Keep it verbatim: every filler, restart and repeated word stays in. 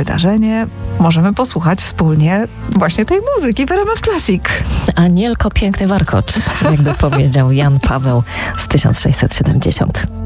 wydarzenie, możemy posłuchać wspólnie właśnie tej muzyki w R M F Classic. Anielko, piękny warkocz, jakby powiedział Jan Paweł z tysiąc sześćset siedemdziesiąt.